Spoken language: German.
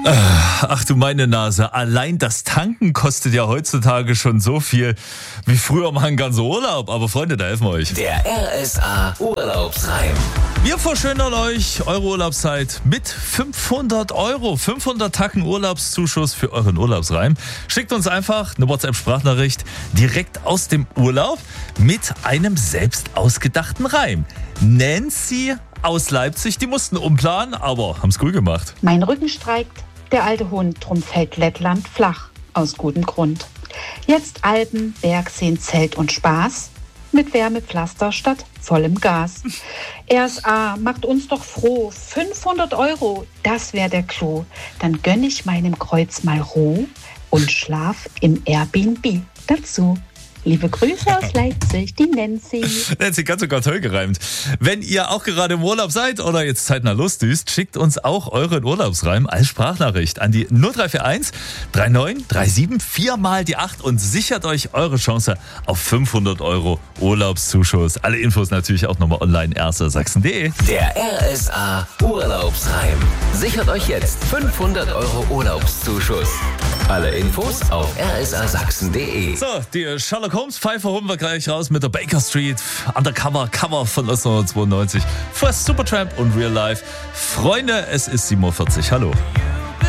Ach du meine Nase, allein das Tanken kostet ja heutzutage schon so viel wie früher mal ein ganzer Urlaub. Aber Freunde, da helfen wir euch. Der RSA Urlaubsreim. Wir verschönern euch eure Urlaubszeit mit 500 Euro. 500 Tacken Urlaubszuschuss für euren Urlaubsreim. Schickt uns einfach eine WhatsApp-Sprachnachricht direkt aus dem Urlaub mit einem selbst ausgedachten Reim. Nancy aus Leipzig, die mussten umplanen, aber haben's cool gemacht. Mein Rücken streikt, der alte Hund, drum fällt Lettland flach, aus gutem Grund. Jetzt Alpen, Bergseen, Zelt und Spaß, mit Wärmepflaster statt vollem Gas. RSA macht uns doch froh, 500 Euro, das wär der Clou. Dann gönn ich meinem Kreuz mal Ruhe und schlaf im Airbnb dazu. Liebe Grüße aus Leipzig, die Nancy. Nancy, ganz sogar toll gereimt. Wenn ihr auch gerade im Urlaub seid oder jetzt zeitnah losdüst, schickt uns auch euren Urlaubsreim als Sprachnachricht an die 0341 39 37 4 mal die 8 und sichert euch eure Chance auf 500 Euro Urlaubszuschuss. Alle Infos natürlich auch nochmal online rsa-sachsen.de. Der RSA Urlaubsreim. Sichert euch jetzt 500 Euro Urlaubszuschuss. Alle Infos auf rsa-sachsen.de. So, die Sherlock Holmes Pfeife holen wir gleich raus mit der Baker Street Undercover Cover von 1992. First Supertramp und Real Life. Freunde, es ist 7:40 Uhr. Hallo.